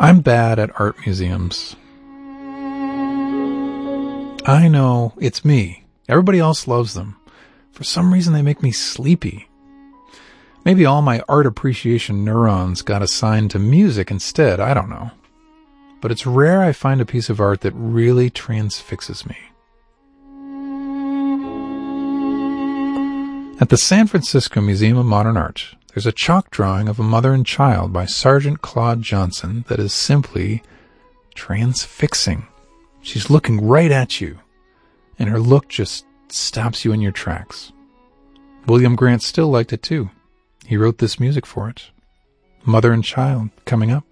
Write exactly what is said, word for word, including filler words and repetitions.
I'm bad at art museums. I know, it's me. Everybody else loves them. For some reason they make me sleepy. Maybe all my art appreciation neurons got assigned to music instead, I don't know. But it's rare I find a piece of art that really transfixes me. At the San Francisco Museum of Modern Art, there's a chalk drawing of a mother and child by Sergeant Claude Johnson that is simply transfixing. She's looking right at you, and her look just stops you in your tracks. William Grant Still liked it too. He wrote this music for it. Mother and Child, coming up.